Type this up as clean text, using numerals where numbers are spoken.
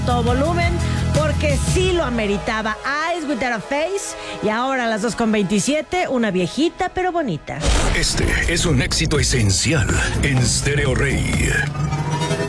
todo volumen porque sí lo ameritaba. Eyes Without a Face. Y ahora a las 2:27, una viejita pero bonita. Este es un éxito esencial en Stereo Rey.